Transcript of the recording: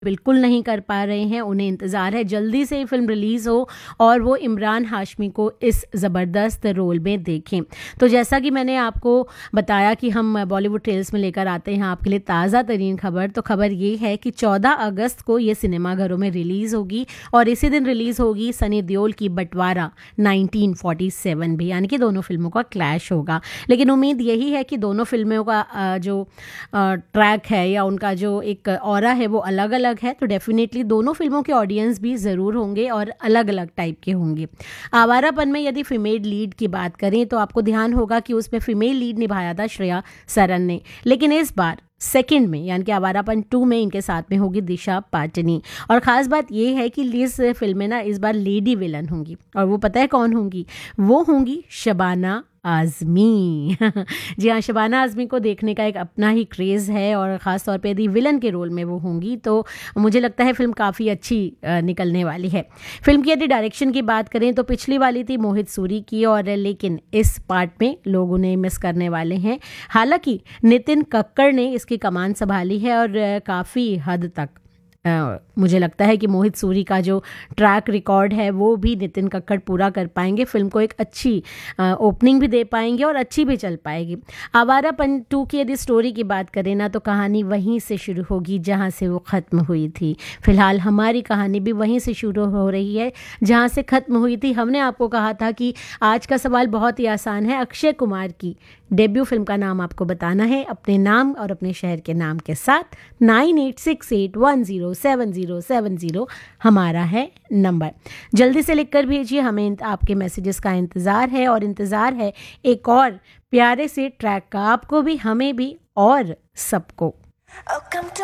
बिल्कुल नहीं कर पा रहे हैं, उन्हें इंतज़ार है जल्दी से ये फिल्म रिलीज़ हो और वो इमरान हाशमी को इस ज़बरदस्त रोल में देखें। तो जैसा कि मैंने आपको बताया कि हम बॉलीवुड टेल्स में लेकर आते हैं आपके लिए ताज़ा तरीन खबर, तो खबर ये है कि 14 अगस्त को ये सिनेमाघरों में रिलीज़ होगी और इसी दिन रिलीज़ होगी सनी देओल की बंटवारा 1947 भी, यानी कि दोनों फिल्मों का क्लैश होगा। लेकिन उम्मीद यही है कि दोनों फिल्मों का जो ट्रैक है या उनका जो एक ऑरा है वो अलग अलग है, तो डेफिनेटली दोनों फिल्मों के ऑडियंस भी ज़रूर होंगे और अलग अलग टाइप के होंगे। आवारापन में यदि फीमेल लीड की बात करें तो आपको ध्यान होगा कि उसमें फीमेल लीड निभाया था श्रेया सरन ने, लेकिन इस बार सेकंड में यानी कि आवारापन 2 में इनके साथ में होगी दिशा पाटनी। और ख़ास बात ये है कि इस फिल्म में ना इस बार लेडी विलन होंगी, और वो पता है कौन होंगी? वो होंगी शबाना आज़मी। जी हाँ, शबाना आज़मी को देखने का एक अपना ही क्रेज़ है और ख़ास तौर पे यदि विलन के रोल में वो होंगी तो मुझे लगता है फ़िल्म काफ़ी अच्छी निकलने वाली है। फ़िल्म की यदि डायरेक्शन की बात करें तो पिछली वाली थी मोहित सूरी की, और लेकिन इस पार्ट में लोग उन्हें मिस करने वाले हैं। हालांकि नितिन कक्कड़ ने इसकी कमान संभाली है और काफ़ी हद तक मुझे लगता है कि मोहित सूरी का जो ट्रैक रिकॉर्ड है वो भी नितिन कक्कड़ पूरा कर पाएंगे, फिल्म को एक अच्छी ओपनिंग भी दे पाएंगे और अच्छी भी चल पाएगी। आवारापन 2 की यदि स्टोरी की बात करें ना तो कहानी वहीं से शुरू होगी जहां से वो ख़त्म हुई थी। फिलहाल हमारी कहानी भी वहीं से शुरू हो रही है जहां से ख़त्म हुई थी। हमने आपको कहा था कि आज का सवाल बहुत ही आसान है, अक्षय कुमार की डेब्यू फिल्म का नाम आपको बताना है अपने नाम और अपने शहर के नाम के साथ। 9868107070 हमारा है नंबर। जल्दी से लिखकर भेजिए, हमें आपके मैसेजेस का इंतज़ार है, और इंतज़ार है एक और प्यारे से ट्रैक का, आपको भी हमें भी और सबको।